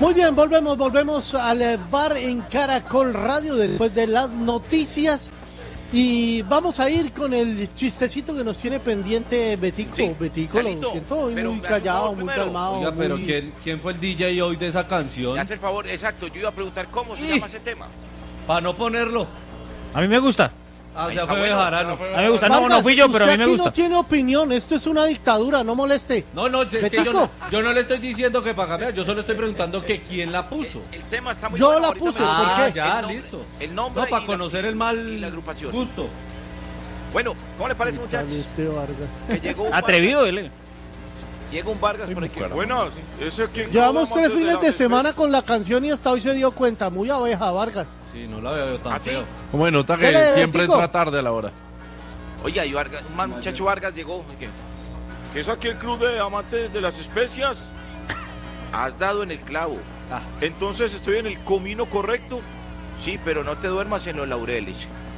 Muy bien, volvemos al bar en Caracol Radio después de las noticias y vamos a ir con el chistecito que nos tiene pendiente Betico. Sí, Betico, Carlito, lo siento, hoy muy callado, muy calmado. Oiga, pero muy... ¿quién fue el DJ hoy de esa canción? Me hace el favor, exacto, yo iba a preguntar cómo se llama ese tema. Para no ponerlo. A mí me gusta. Ah, ya fue Bejarano. A mí me gusta, no fui yo, pero a mí me gusta. No tiene opinión, esto es una dictadura, no moleste. No, es que yo no le estoy diciendo que para cambiar, yo solo estoy preguntando que quién la puso. El tema está muy yo bueno. La puse, ¿por qué? Ya, el nombre, listo. El nombre no, para conocer el mal y la agrupación. gusto. Bueno, ¿cómo le parece, muchachos? Que llegó un atrevido, él. Llega un Vargas por aquí. Buenas, ¿ese quién? Llevamos 3 fines de semana con la canción y hasta hoy se dio cuenta. Muy abeja, Vargas. Sí, no la veo tan feo. Como nota que siempre entra tarde a la hora. Oiga, y Vargas, un muchacho Vargas llegó. ¿Qué es aquí el club de amantes de las especias? Has dado en el clavo. Entonces estoy en el comino correcto. Sí, pero no te duermas en los laureles.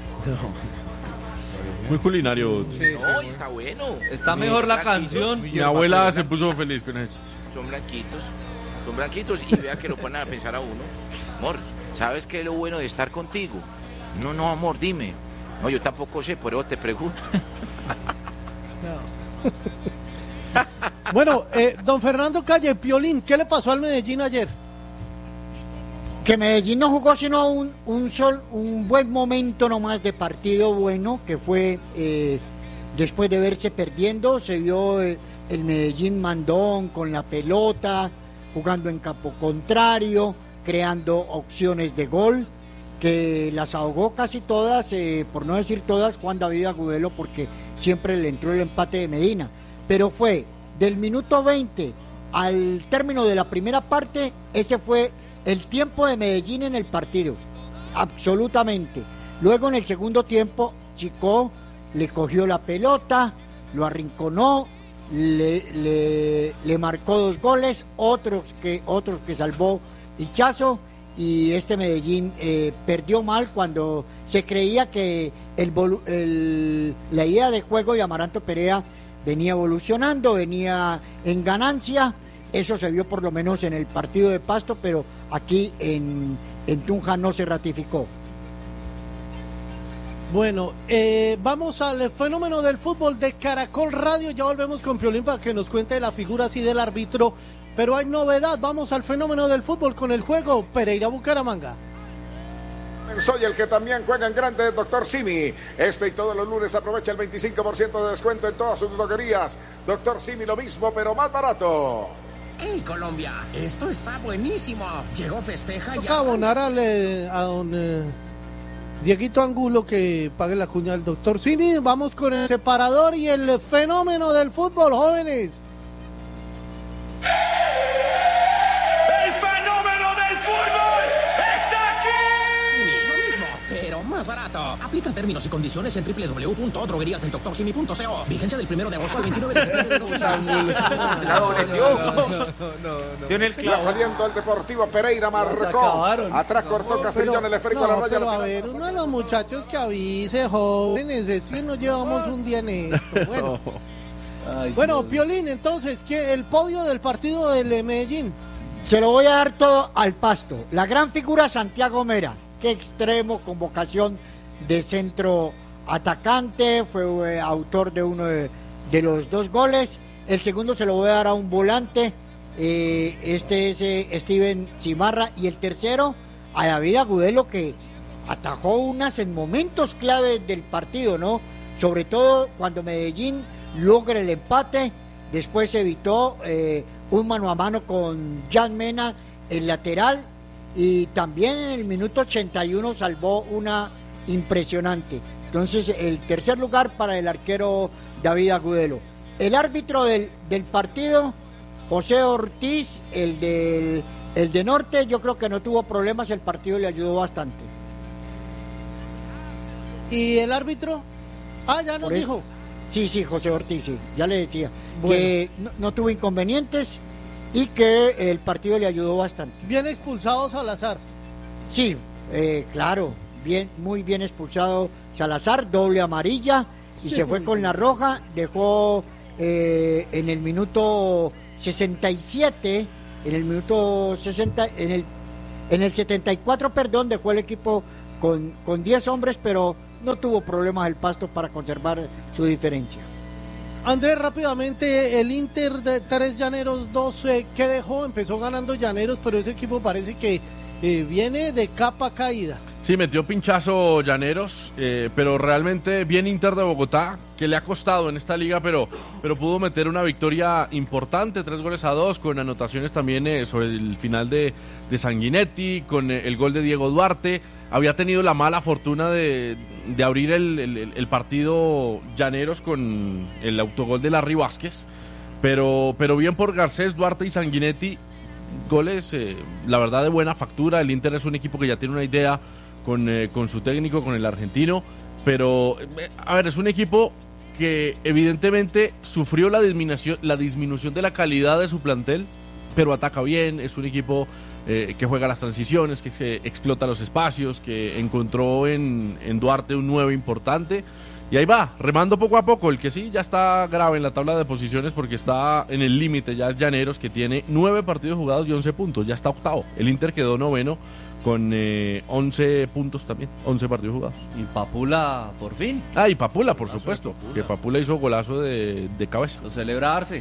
Muy culinario. Sí, no, está bueno. Está mejor la canción. Mi abuela se puso feliz con eso. Son blanquitos y vea que lo ponen a pensar a uno. Amor, ¿sabes qué es lo bueno de estar contigo? No, amor, dime. No, yo tampoco sé, por eso te pregunto. Bueno, don Fernando Calle, Piolín, ¿qué le pasó al Medellín ayer? Que Medellín no jugó sino un buen momento nomás de partido bueno, que fue después de verse perdiendo, se vio el Medellín mandón con la pelota, jugando en campo contrario, creando opciones de gol, que las ahogó casi todas, por no decir todas, Juan David Agudelo, porque siempre le entró el empate de Medina. Pero fue del minuto 20 al término de la primera parte, ese fue el tiempo de Medellín en el partido, absolutamente. Luego en el segundo tiempo, Chico le cogió la pelota, lo arrinconó, le marcó 2 goles, otros que salvó Hichazo, y este Medellín perdió mal cuando se creía que la idea de juego de Amaranto Perea venía evolucionando, venía en ganancia. Eso se vio por lo menos en el partido de Pasto, pero aquí en Tunja no se ratificó. Bueno, vamos al fenómeno del fútbol de Caracol Radio. Ya volvemos con Piolín para que nos cuente la figura así del árbitro. Pero hay novedad, vamos al fenómeno del fútbol con el juego Pereira-Bucaramanga. Soy el que también juega en grande, Dr. Simi. Y todos los lunes aprovecha el 25% de descuento en todas sus droguerías. Dr. Simi, lo mismo, pero más barato. ¡Hey, Colombia! Esto está buenísimo. Llegó Festeja y... Toca abonar a don Dieguito Angulo que pague la cuña al Dr. Simi. Vamos con el separador y el fenómeno del fútbol, jóvenes. ¡El fenómeno del fútbol está aquí! Lo mismo, pero más barato. Aplica términos y condiciones en www.drogueriasdeldoctorsimi.co. Vigencia del 1 de agosto al 29 de septiembre de 2016. Va saliendo el Deportivo Pereira, marcó. Atrás cortó Castrillón, el esférico a la raya. Pero a ver, uno de los muchachos que avise, jóvenes, es que nos llevamos un día en esto. Bueno. Bueno, Piolín, entonces, el podio del partido del Medellín. Se lo voy a dar todo al Pasto. La gran figura Santiago Mera, qué extremo, con vocación de centro atacante, fue autor de uno de los 2 goles. El segundo se lo voy a dar a un volante, este es Steven Cimarra, y el tercero a David Agudelo, que atajó unas en momentos clave del partido, ¿no? Sobre todo cuando Medellín logra el empate, después evitó un mano a mano con Jan Mena, el lateral, y también en el minuto 81 salvó una impresionante. Entonces, el tercer lugar para el arquero David Agudelo. El árbitro del partido, José Ortiz, el de Norte, yo creo que no tuvo problemas, el partido le ayudó bastante. ¿Y el árbitro? Ya nos dijo. Sí, José Ortiz, sí, ya le decía, bueno, que no tuvo inconvenientes y que el partido le ayudó bastante. Bien expulsado Salazar. Sí, claro, muy bien expulsado Salazar, doble amarilla, y se fue con la roja, dejó en el minuto 67 en el minuto 60, en el 74, perdón, dejó el equipo con 10 hombres, pero no tuvo problemas el Pasto para conservar su diferencia. Andrés, rápidamente, el Inter de 3 Llaneros 2, ¿qué dejó? Empezó ganando Llaneros, pero ese equipo parece que viene de capa caída. Sí, metió pinchazo Llaneros, pero realmente bien Inter de Bogotá, que le ha costado en esta liga, pero pudo meter una victoria importante, 3-2, con anotaciones también sobre el final de Sanguinetti, con el gol de Diego Duarte. Había tenido la mala fortuna de abrir el partido Llaneros con el autogol de Larry Vázquez, pero bien por Garcés, Duarte y Sanguinetti, goles, la verdad, de buena factura. El Inter es un equipo que ya tiene una idea con su técnico, con el argentino, pero a ver, es un equipo que evidentemente sufrió la disminución de la calidad de su plantel, pero ataca bien. Es un equipo que juega las transiciones, que se explota los espacios, que encontró en Duarte un 9 importante, y ahí va, remando poco a poco. El que sí ya está grave en la tabla de posiciones porque está en el límite ya es Llaneros, que tiene 9 partidos jugados y 11 puntos, ya está octavo. El Inter quedó noveno con 11 puntos también, 11 partidos jugados. ¿Y Papula por fin? Ah, y Papula, por supuesto, Papula. Que Papula hizo golazo de cabeza. Lo celebrarse.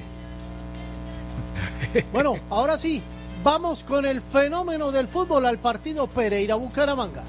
Bueno, ahora sí, vamos con el fenómeno del fútbol al partido Pereira-Bucaramanga.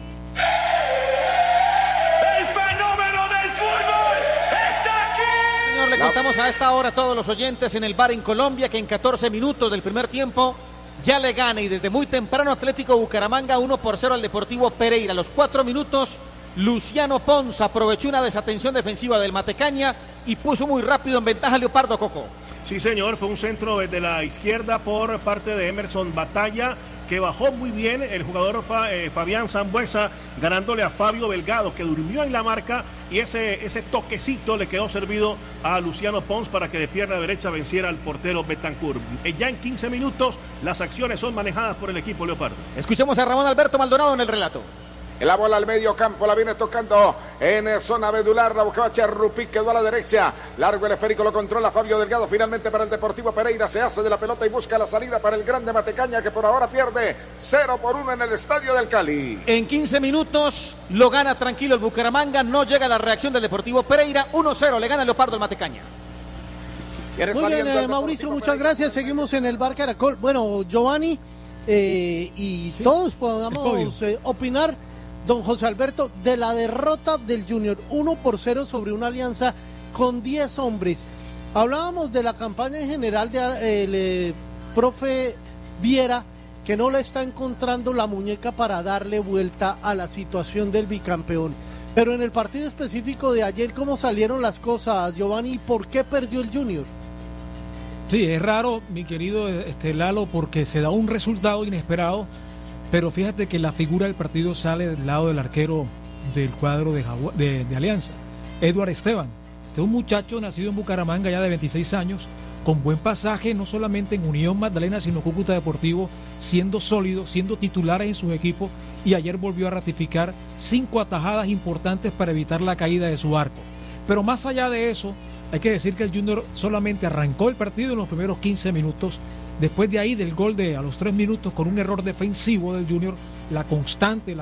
¡El fenómeno del fútbol está aquí! Señor, le contamos a esta hora a todos los oyentes en el bar en Colombia que en 14 minutos del primer tiempo ya le gana, y desde muy temprano, Atlético Bucaramanga 1-0 al Deportivo Pereira. A los 4 minutos, Luciano Pons aprovechó una desatención defensiva del Matecaña y puso muy rápido en ventaja a Leopardo Coco. Sí, señor, fue un centro desde la izquierda por parte de Emerson Batalla, que bajó muy bien el jugador Fabián Sambuesa, ganándole a Fabio Belgado, que durmió en la marca, y ese toquecito le quedó servido a Luciano Pons para que de pierna derecha venciera al portero Betancur. Ya en 15 minutos las acciones son manejadas por el equipo Leopardo. Escuchemos a Ramón Alberto Maldonado en el relato. La bola al medio campo, la viene tocando en zona medular, la buscaba Cherrupic, quedó a la derecha, largo el esférico, lo controla Fabio Delgado, finalmente para el Deportivo Pereira, se hace de la pelota y busca la salida para el grande Matecaña, que por ahora pierde 0-1 en el Estadio del Cali. En 15 minutos lo gana tranquilo el Bucaramanga, no llega la reacción del Deportivo Pereira, 1-0 le gana el Leopardo al Matecaña. Muy bien, Mauricio, muchas gracias, seguimos en el bar Caracol. Bueno, Giovanni, y sí, todos podamos opinar. Don José Alberto, de la derrota del Junior 1-0 sobre una Alianza con 10 hombres. Hablábamos de la campaña en general del profe Viera, que no le está encontrando la muñeca para darle vuelta a la situación del bicampeón. Pero en el partido específico de ayer, ¿cómo salieron las cosas, Giovanni? ¿Por qué perdió el Junior? Sí, es raro, mi querido Lalo, porque se da un resultado inesperado. Pero fíjate que la figura del partido sale del lado del arquero del cuadro de Alianza, Edward Esteban. Este es un muchacho nacido en Bucaramanga ya de 26 años, con buen pasaje no solamente en Unión Magdalena, sino Cúcuta Deportivo, siendo sólido, siendo titular en sus equipos, y ayer volvió a ratificar 5 atajadas importantes para evitar la caída de su arco. Pero más allá de eso, hay que decir que el Junior solamente arrancó el partido en los primeros 15 minutos. Después de ahí, del gol a los 3 minutos, con un error defensivo del Junior, la constante,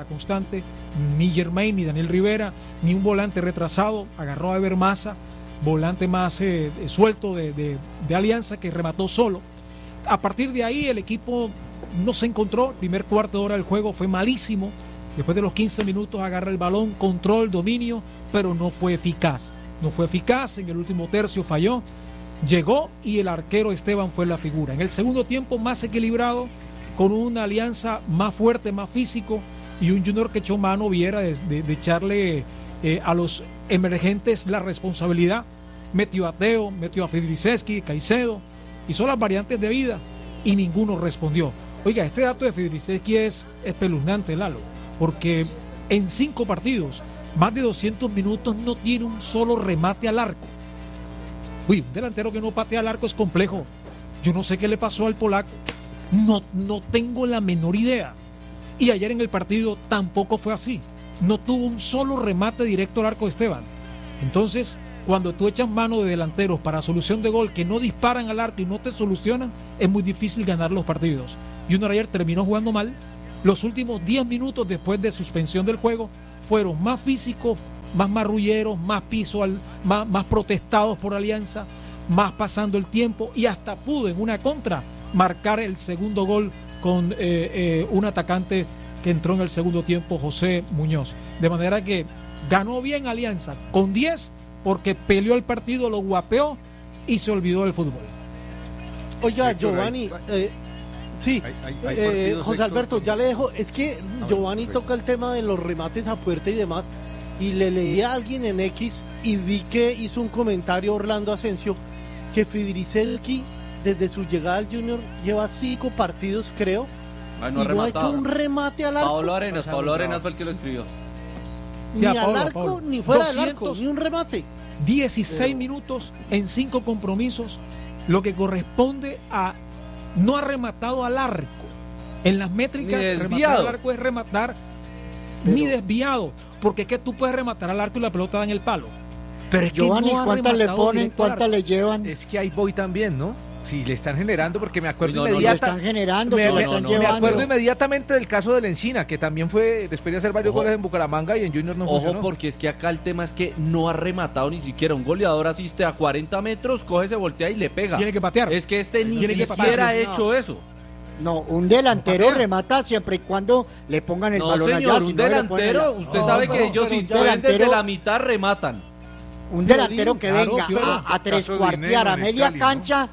ni Germain, ni Daniel Rivera, ni un volante retrasado, agarró a Ever Maza, volante más suelto de Alianza, que remató solo. A partir de ahí, el equipo no se encontró. El primer cuarto de hora del juego fue malísimo. Después de los 15 minutos, agarra el balón, control, dominio, pero no fue eficaz. En el último tercio falló. Llegó y el arquero Esteban fue la figura. En el segundo tiempo, más equilibrado, con una Alianza más fuerte, más físico, y un Junior que echó mano Viera de echarle a los emergentes la responsabilidad. Metió a Teo, metió a Fidriceski, Caicedo, hizo las variantes de vida y ninguno respondió. Oiga, este dato de Fidriceski es espeluznante, Lalo, porque en 5 partidos, más de 200 minutos, no tiene un solo remate al arco. Uy, un delantero que no patea al arco es complejo. Yo no sé qué le pasó al polaco. No tengo la menor idea. Y ayer en el partido tampoco fue así. No tuvo un solo remate directo al arco de Esteban. Entonces, cuando tú echas mano de delanteros para solución de gol que no disparan al arco y no te solucionan, es muy difícil ganar los partidos. Junior ayer terminó jugando mal. Los últimos 10 minutos después de suspensión del juego fueron más físicos, más marrulleros, más piso, más protestados por Alianza, más pasando el tiempo, y hasta pudo en una contra marcar el segundo gol con un atacante que entró en el segundo tiempo, José Muñoz. De manera que ganó bien Alianza con 10 porque peleó el partido, lo guapeó y se olvidó del fútbol. Oiga, Giovanni, sí, José Alberto, ya le dejo, es que Giovanni toca el tema de los remates a puerta y demás, y le leí a alguien en X y vi que hizo un comentario Orlando Asensio, que Fidriselski desde su llegada al Junior lleva 5 partidos, creo, y no ha hecho un remate al arco. Pablo Arenas fue el que lo escribió. Ni al arco, ni fuera del arco, ni un remate. 16 minutos en 5 compromisos, lo que corresponde a no ha rematado al arco. En las métricas, rematar al arco es rematar ni desviado, porque es que tú puedes rematar al arco y la pelota da en el palo. Pero es Giovanni, que no ¿cuántas le ponen? ¿Cuántas le llevan? Es que ahí voy también, ¿no? Si le están generando, porque me acuerdo me acuerdo inmediatamente del caso de la Encina, que también fue después de hacer varios goles en Bucaramanga y en Junior no funcionó. Porque es que acá el tema es que no ha rematado ni siquiera. Un goleador asiste a 40 metros, coge, se voltea y le pega. Tiene que patear. Es que ni siquiera ha hecho eso. No, un delantero remata siempre y cuando le pongan el balón allá. Un delantero, usted sabe que ellos si pueden desde la mitad rematan. Un delantero que venga a trescuartear a media cancha,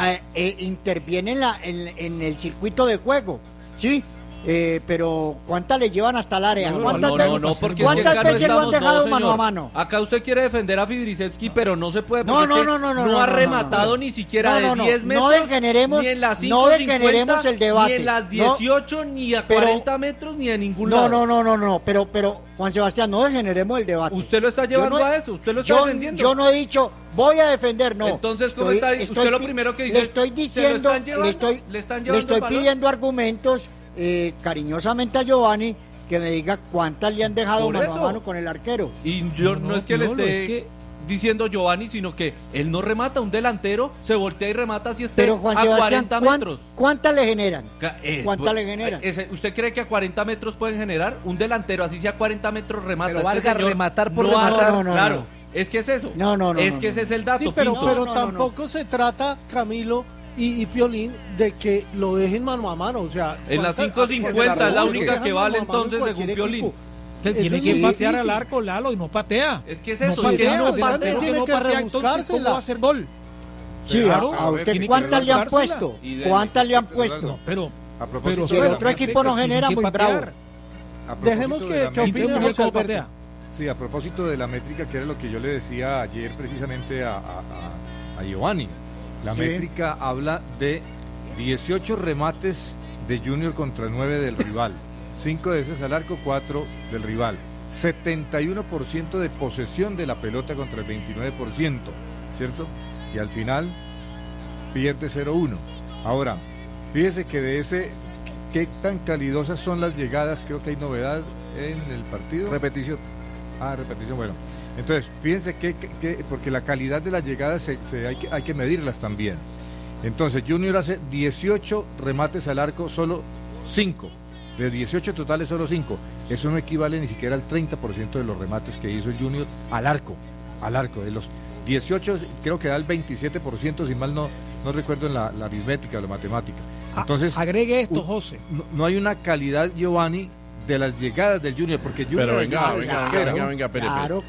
interviene en el circuito de juego, ¿sí? Pero ¿cuántas le llevan hasta el área? ¿Cuántas veces lo han dejado mano a mano? Acá usted quiere defender a Fidriselski, pero no se puede, porque no ha rematado ni siquiera de 10 metros, ni en las 5.50, el debate, ni en las 18, ni a 40 metros, ni en ningún lado. No, pero Juan Sebastián, no degeneremos el debate. Usted lo está llevando a eso, usted lo está defendiendo. Yo no he dicho, voy a defender, no. Entonces, ¿cómo está? Usted lo primero que dice, le estoy diciendo, le estoy pidiendo argumentos cariñosamente a Giovanni, que me diga cuántas le han dejado mano a mano con el arquero. Y yo no es que le esté diciendo Giovanni, sino que él no remata. Un delantero se voltea y remata si esté Pero, Juan a Sebastián, 40 metros. ¿Cuántas le generan? ¿Cuántas le generan? ¿Usted cree que a 40 metros pueden generar? Un delantero así sea a 40 metros remata. Pero valga rematar por rematar. Claro, es que es eso. Que ese es el dato. Sí, pero tampoco se trata, Camilo y Piolín, de que lo dejen mano a mano, o sea, en las 5.50 es la única que vale entonces según Piolín. Que tiene que patear al arco, Lalo, y no patea. Es que es eso, no patea, no patea, entonces ¿cómo va a hacer gol? Sí, claro, a usted ¿cuántas le han puesto? ¿Cuántas le han puesto? Pero si el otro equipo no genera, muy bravo. Dejemos que opine José Alberto. Sí, a propósito de la métrica, que era lo que yo le decía ayer precisamente a Giovanni. La métrica habla de 18 remates de Junior contra 9 del rival. 5 de esos al arco, 4 del rival. 71% de posesión de la pelota contra el 29%, ¿cierto? Y al final pierde 0-1. Ahora, fíjese que de ese, qué tan calidosas son las llegadas, creo que hay novedad en el partido. Repetición, bueno. Entonces, fíjense que porque la calidad de las llegadas hay que medirlas también. Entonces, Junior hace 18 remates al arco, solo 5. De 18 totales, solo 5. Eso no equivale ni siquiera al 30% de los remates que hizo el Junior al arco. De los 18, creo que da el 27%, si mal no recuerdo en la aritmética o la matemática. Entonces, agregue esto, José. No hay una calidad, Giovanni, de las llegadas del Junior, porque Junior... Pero venga, Claro.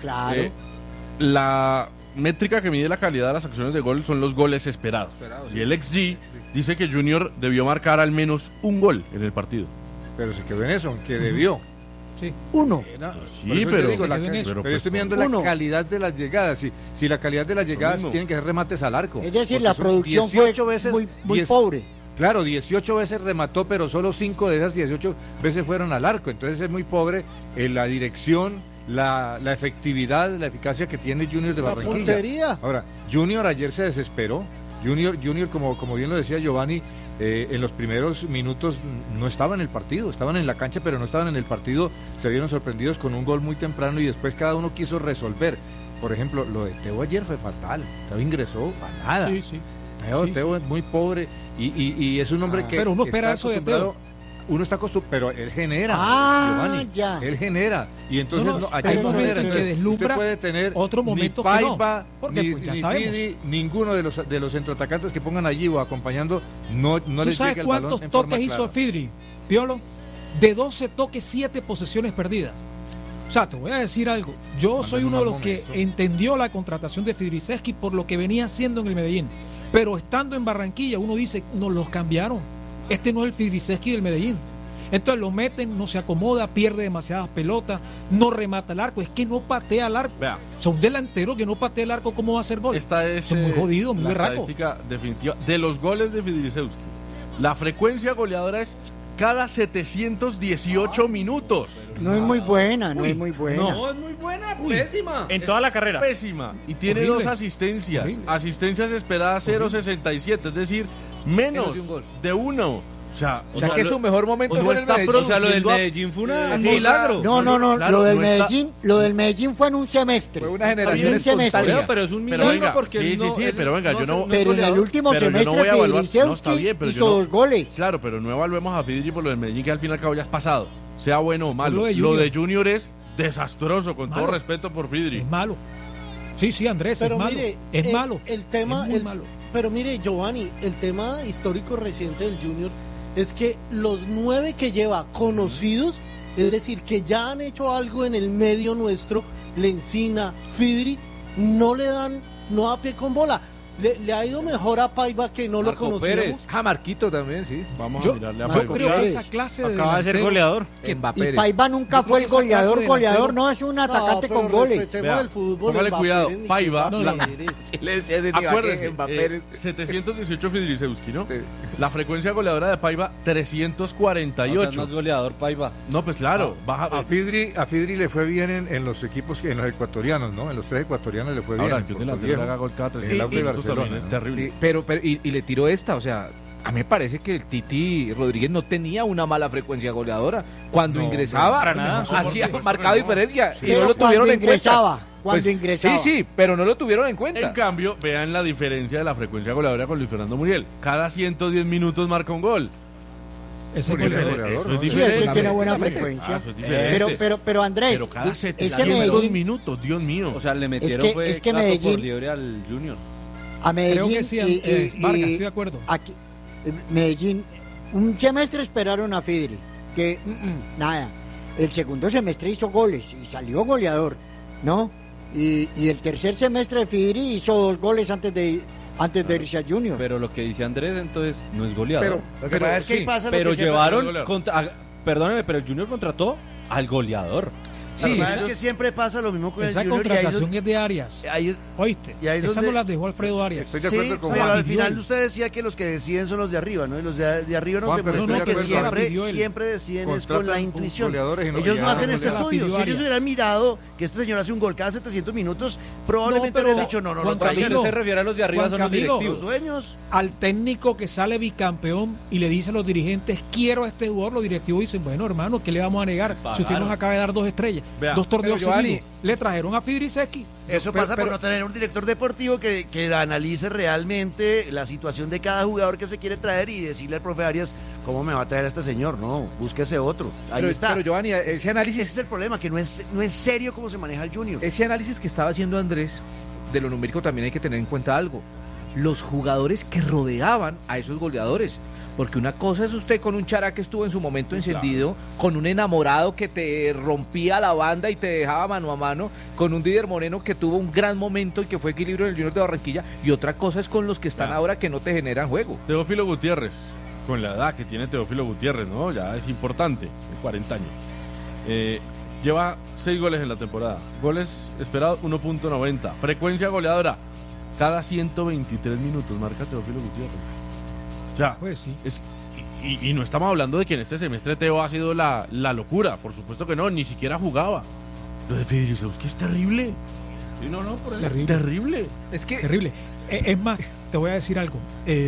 La métrica que mide la calidad de las acciones de gol son los goles esperados. Y el XG dice que Junior debió marcar al menos un gol en el partido. Pero se quedó en eso, que debió. Sí. Uno. Sí, pero yo estoy mirando la calidad de las llegadas. Si la calidad de las llegadas tienen que ser remates al arco. Es decir, la producción fue muy pobre. Claro, 18 veces remató, pero solo 5 de esas 18 veces fueron al arco. Entonces es muy pobre la dirección, la efectividad, la eficacia que tiene Junior de Barranquilla. Puntería. Ahora, Junior ayer se desesperó. Junior como bien lo decía Giovanni, en los primeros minutos no estaba en el partido, estaban en la cancha, pero no estaban en el partido. Se vieron sorprendidos con un gol muy temprano y después cada uno quiso resolver. por ejemplo, lo de Teo ayer fue fatal. Teo ingresó a nada. Sí. Teo es muy pobre y es un hombre que pero uno espera eso de Teo. Uno está acostumbrado, pero él genera, Giovanni. Ya. Él genera. Y entonces hay momentos en que deslumbra, usted puede tener otro momento ni Paiva, porque pues, ni Fidi, ninguno de los centroatacantes que pongan allí o acompañando, no les llega el balón. ¿Cuántos toques hizo Fidri, Piolo? De 12 toques, 7 posesiones perdidas. O sea, te voy a decir algo. Yo soy uno de los que entendió la contratación de Fidriceski por lo que venía haciendo en el Medellín. Pero estando en Barranquilla, uno dice, nos los cambiaron. Este no es el Fidriceski del Medellín. Entonces lo meten, no se acomoda, pierde demasiadas pelotas, no remata el arco. Es que no patea el arco. Vea. O sea, un delantero que no patea el arco, ¿cómo va a hacer gol? Esta es muy jodido, muy la berraco. estadística definitiva de los goles de Fidriceski. La frecuencia goleadora es cada 718 minutos. No es muy buena, no es muy buena. No es muy buena, pésima. En toda la carrera. Pésima. Y tiene Horrible. 2 asistencias. Horrible. Asistencias esperadas 0.67, es decir, menos de 1. O sea que su mejor momento fue en el Medellín. O sea, lo del Medellín fue un milagro. No, claro, lo del Medellín fue en un semestre. Fue una generación espontánea. Pero es un milagro porque pero venga, yo no... Pero en el último semestre Fidriceski hizo 2 goles. Claro, pero no evaluemos a Fidri por lo del Medellín, que al fin y al cabo ya es pasado. Sea bueno o malo. Lo de Junior es desastroso, con todo respeto por Fidri. Es malo. Sí, Andrés, pero es malo. Mire, es malo. El tema, es muy malo. Pero mire, Giovanni, el tema histórico reciente del Junior es que los 9 que lleva conocidos, es decir, que ya han hecho algo en el medio nuestro, Lencina, Fidri, no da pie con bola. Le ha ido mejor a Paiva, que no Marco lo conocíamos. Pérez. Marquito también, sí. Vamos a mirarle a Yo Paiva. creo que esa clase de acaba de ser goleador. Y Paiva nunca fue el goleador, no es un atacante con goles. Vea, el fútbol, póngale cuidado, Paiva, Acuérdese, 718 Fidriceski, ¿no? Sí. La frecuencia goleadora de Paiva, 348. O sea, no es goleador Paiva. No, pues claro, baja. A Fidri le fue bien en los equipos, en los ecuatorianos, ¿no? En los 3 ecuatorianos le fue bien. Ahora, que un delantero haga gol cada 300. Es terrible. Pero y le tiró esta, o sea, a mí me parece que el Titi Rodríguez no tenía una mala frecuencia goleadora. Cuando ingresaba, hacía marcada diferencia. Y no lo tuvieron en cuenta. Cuando ingresaba. Sí, pero no lo tuvieron en cuenta. En cambio, vean la diferencia de la frecuencia goleadora con Luis Fernando Muriel. Cada 110 minutos marca un gol. Ese tiene buena frecuencia. Pero Andrés, pero cada 700 minutos, Dios mío. O sea, le metieron Medellín, por libre al Junior. A Medellín, creo que sí, Vargas, estoy de acuerdo. Aquí, Medellín, un semestre esperaron a Fidri, que nada, el segundo semestre hizo goles y salió goleador, ¿no? Y el tercer semestre de Fidri hizo 2 goles antes de irse a Junior. Pero lo que dice Andrés, entonces, no es goleador. Pero llevaron, perdóneme, pero el Junior contrató al goleador. Sí, es que siempre pasa lo mismo con el Junior. Esa contratación es de Arias. ¿Oíste? Esa no la dejó Alfredo Arias. Estoy de acuerdo con pero al final usted decía que los que deciden son los de arriba, ¿no? Y los de arriba nos demuestran que siempre deciden es con la intuición. Ellos no hacen ese estudio. Si ellos hubieran mirado que este señor hace un gol cada 700 minutos, probablemente hubieran dicho no lo traigan. Se refiere a los de arriba, son los directivos. Los dueños. Al técnico que sale bicampeón y le dice a los dirigentes, quiero a este jugador, los directivos dicen, bueno, hermano, ¿qué le vamos a negar? Si usted nos acaba de dar 2 estrellas, 2 torneos seguidos, le trajeron a Fidriceski. Eso pasa por no tener un director deportivo que analice realmente la situación de cada jugador que se quiere traer y decirle al profe Arias, ¿cómo me va a traer a este señor? No, búsquese otro. Ahí está. Pero Giovanni, ese análisis... Ese es el problema, que no es serio cómo se maneja el Junior. Ese análisis que estaba haciendo Andrés, de lo numérico también hay que tener en cuenta algo. Los jugadores que rodeaban a esos goleadores. Porque una cosa es usted con un Chará que estuvo en su momento encendido, con un enamorado que te rompía la banda y te dejaba mano a mano, con un Didier Moreno que tuvo un gran momento y que fue equilibrio en el Junior de Barranquilla, y otra cosa es con los que están ahora que no te generan juego. Teófilo Gutiérrez, con la edad que tiene Teófilo Gutiérrez, ¿no? Ya es importante, de 40 años. Lleva 6 goles en la temporada. Goles esperados 1.90. Frecuencia goleadora cada 123 minutos marca Teófilo Gutiérrez. O sea, pues sí. Y no estamos hablando de que en este semestre Teo ha sido la locura. Por supuesto que no, ni siquiera jugaba. Lo de Fidriceski es terrible. Sí, no, por el terrible. Es que terrible. Es más, te voy a decir algo.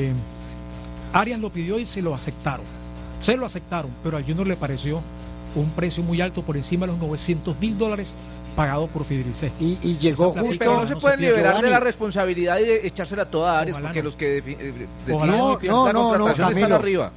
Arias lo pidió y se lo aceptaron. Pero al Junior le pareció un precio muy alto, por encima de los $900,000 pagado por Fidelicé. Y llegó justo. Pero no se pueden liberar de la responsabilidad y de echársela toda a Arias, porque los que deciden la contratación están arriba.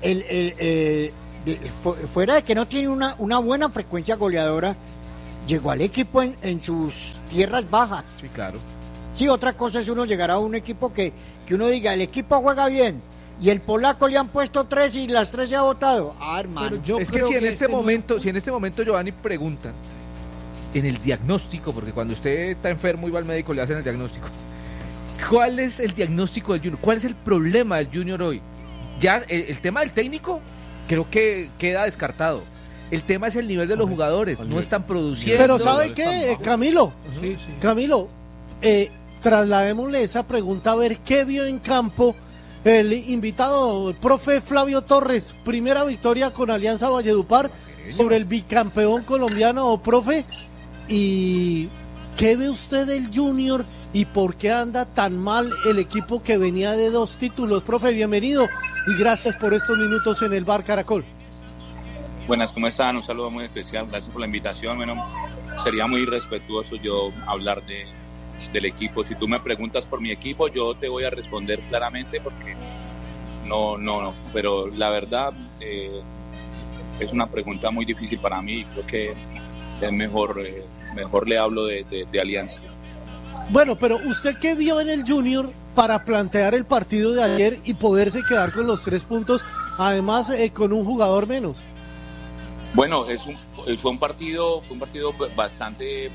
Fuera de que no tiene una buena frecuencia goleadora, llegó al equipo en sus tierras bajas. Sí, claro. Sí, otra cosa es uno llegar a un equipo que uno diga, el equipo juega bien, y el polaco le han puesto 3 y las 3 se ha votado. Hermano. Es que si en este momento, Giovanni, preguntan en el diagnóstico, porque cuando usted está enfermo y va al médico le hacen el diagnóstico. ¿Cuál es el diagnóstico del Junior? ¿Cuál es el problema del Junior hoy? Ya el tema del técnico creo que queda descartado. El tema es el nivel de los jugadores, no están produciendo. Pero ¿sabe qué, Camilo? Sí. Camilo, trasladémosle esa pregunta a ver qué vio en campo el invitado, el profe Flavio Torres. Primera victoria con Alianza Valledupar sobre el bicampeón colombiano, profe. ¿Y qué ve usted del Junior y por qué anda tan mal el equipo que venía de 2 títulos? Profe, bienvenido y gracias por estos minutos en el Bar Caracol. Buenas, ¿cómo están? Un saludo muy especial, gracias por la invitación. Bueno, sería muy irrespetuoso yo hablar del equipo. Si tú me preguntas por mi equipo, yo te voy a responder claramente porque no, pero la verdad es una pregunta muy difícil para mí. Creo que es mejor le hablo de Alianza. Bueno, pero ¿usted qué vio en el Junior para plantear el partido de ayer y poderse quedar con los 3 puntos, además con un jugador menos? Bueno, fue un partido bastante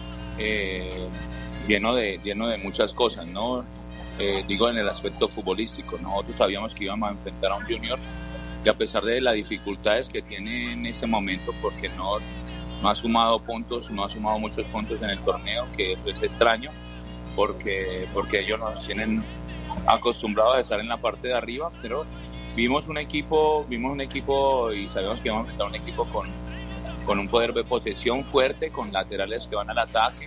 lleno de muchas cosas, ¿no? Digo, en el aspecto futbolístico. Nosotros sabíamos que íbamos a enfrentar a un Junior que, a pesar de las dificultades que tiene en ese momento, porque no ha sumado muchos puntos en el torneo, que es extraño, porque ellos nos tienen acostumbrados a estar en la parte de arriba, pero vimos un equipo y sabemos que vamos a enfrentar un equipo con un poder de posesión fuerte, con laterales que van al ataque,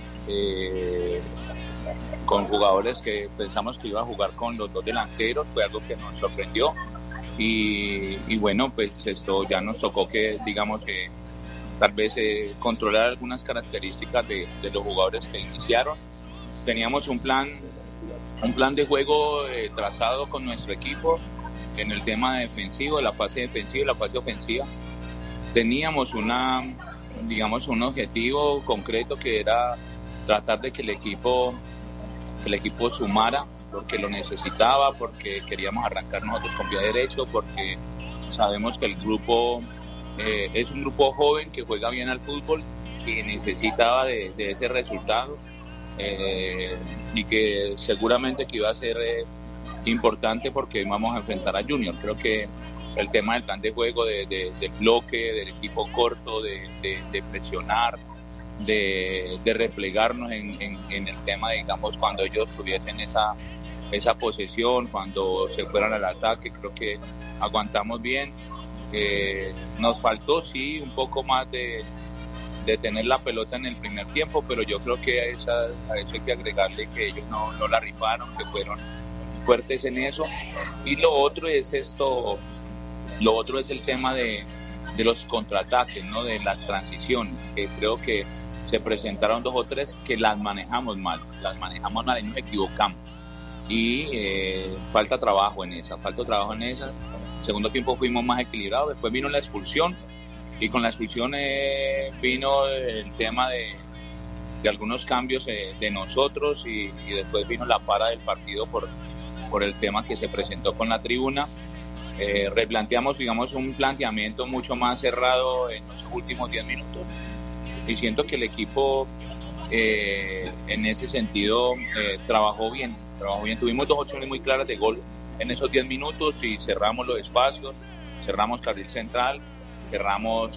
con jugadores que pensamos que iba a jugar con los 2 delanteros. Fue algo que nos sorprendió y bueno, pues esto ya nos tocó que, digamos, tal vez controlar algunas características de los jugadores que iniciaron. Teníamos un plan de juego trazado con nuestro equipo en el tema defensivo, la fase defensiva y la fase ofensiva. Teníamos un objetivo concreto, que era tratar de que el equipo sumara, porque lo necesitaba, porque queríamos arrancar nosotros con pie derecho, porque sabemos que el grupo es un grupo joven que juega bien al fútbol, que necesitaba de ese resultado, y que seguramente que iba a ser importante porque vamos a enfrentar a Junior. Creo que el tema del plan de juego, de bloque, del equipo corto, de presionar, de replegarnos en el tema, digamos, cuando ellos tuviesen esa posesión, cuando se fueran al ataque, creo que aguantamos bien. Nos faltó sí un poco más de tener la pelota en el primer tiempo, pero yo creo que a eso hay que agregarle que ellos no la rifaron, que fueron fuertes en eso. Y lo otro es el tema de los contraataques, ¿no? De las transiciones, que creo que se presentaron 2 o 3 que las manejamos mal y nos equivocamos, y falta trabajo en esa. Segundo tiempo fuimos más equilibrados, después vino la expulsión, y con la expulsión vino el tema de algunos cambios de nosotros, y después vino la para del partido por el tema que se presentó con la tribuna. Replanteamos, digamos, un planteamiento mucho más cerrado en los últimos 10 minutos, y siento que el equipo en ese sentido trabajó bien. Tuvimos 2 opciones muy claras de gol en esos 10 minutos y cerramos los espacios, cerramos carril central, cerramos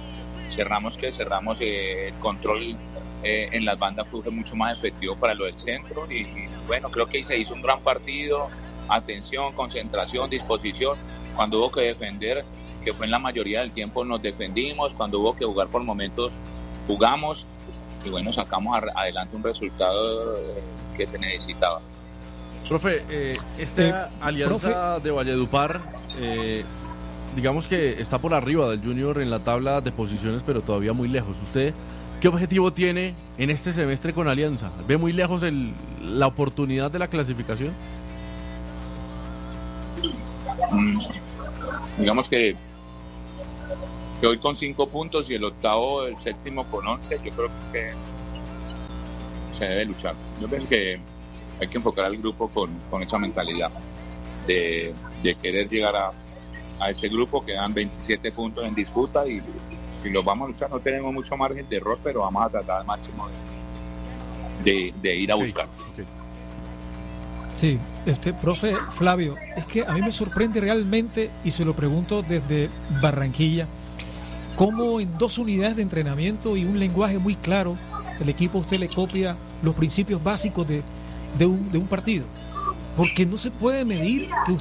el control en las bandas, fue mucho más efectivo para lo del centro, y bueno, creo que se hizo un gran partido. Atención, concentración, disposición. Cuando hubo que defender, que fue en la mayoría del tiempo, nos defendimos. Cuando hubo que jugar por momentos, jugamos, y bueno, sacamos adelante un resultado que se necesitaba. Profe, esta alianza de Valledupar, digamos que está por arriba del Junior en la tabla de posiciones, pero todavía muy lejos. ¿Usted ¿Qué objetivo tiene en este semestre con Alianza? ¿Ve muy lejos la oportunidad de la clasificación? Digamos que hoy con 5 puntos y el octavo, el séptimo con 11, yo creo que se debe luchar. Yo creo que hay que enfocar al grupo con esa mentalidad de querer llegar a ese grupo. Quedan 27 puntos en disputa y si los vamos a luchar, no tenemos mucho margen de error, pero vamos a tratar al máximo de ir a buscar. Sí, profe Flavio, es que a mí me sorprende realmente, y se lo pregunto desde Barranquilla, cómo en 2 unidades de entrenamiento y un lenguaje muy claro, el equipo a usted le copia los principios básicos de un partido. Porque no se puede medir que